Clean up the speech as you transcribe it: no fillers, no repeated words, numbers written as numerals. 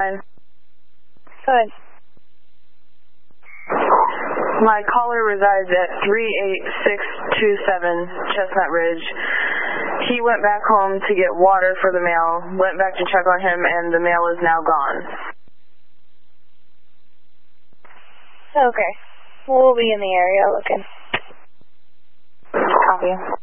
Good. My caller resides at 38627 Chestnut Ridge. He went back home to get water for the mail, went back to check on him, and the mail is now gone. Okay. We'll be in the area looking. Copy.